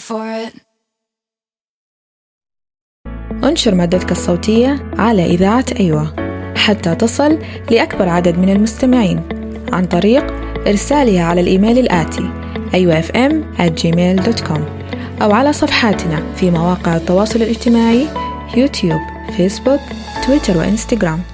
for it. انشر مادتك الصوتية على إذاعة أيوة حتى تصل لأكبر عدد من المستمعين عن طريق إرسالها على الإيميل الآتي ayuafm@gmail.com أو على صفحاتنا في مواقع التواصل الاجتماعي يوتيوب، فيسبوك، تويتر وإنستغرام.